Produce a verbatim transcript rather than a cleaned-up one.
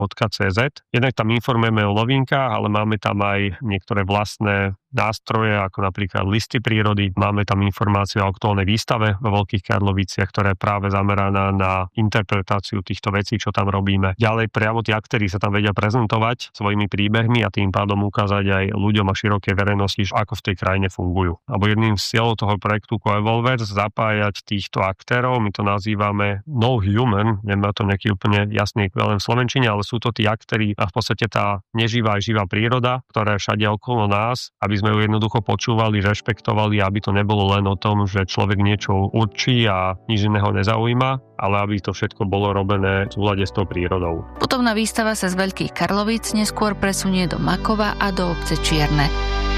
bodka cé zet. Jednak tam informujeme o novinkách, ale máme tam aj niektoré vlastné nástroje, ako napríklad listy prírody. Máme tam informáciu o aktuálnej výstave vo Veľkých Karloviciach, ktorá je práve zameraná na interpretáciu týchto vecí, čo tam robíme. Ďalej priamo tí aktéri sa tam vedia prezentovať svojimi príbehmi a tým pádom ukázať aj ľuďom a širokej verejnosti, ako v tej krajine fungujú. Alebo jedným z cieľov toho projektu Coevolverse zapájať týchto aktérov, my to nazývame no human, nemá to nejaký úplne jasný len v slovenčine, ale sú to tí aktéri a v podstate tá neživá aj živá príroda, ktorá je všade okolo nás, aby sme ju jednoducho počúvali, rešpektovali, aby to nebolo len o tom, že človek niečo určí a nič iného nezaujíma, ale aby to všetko bolo robené v súlade s tou prírodou. Putovná výstava sa z Veľkých Karlovíc neskôr presunie do Makova a do obce Čierne.